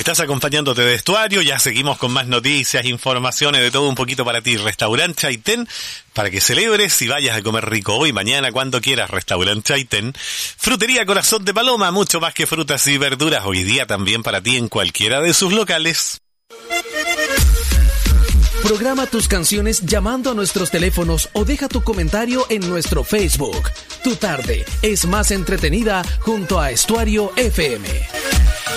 Estás acompañándote de Estuario, ya seguimos con más noticias, informaciones, de todo un poquito para ti. Restaurante Chaitén, para que celebres y vayas a comer rico hoy, mañana, cuando quieras. Restaurante Chaitén. Frutería Corazón de Paloma, mucho más que frutas y verduras, hoy día también para ti en cualquiera de sus locales. Programa tus canciones llamando a nuestros teléfonos o deja tu comentario en nuestro Facebook. Tu tarde es más entretenida junto a Estuario FM.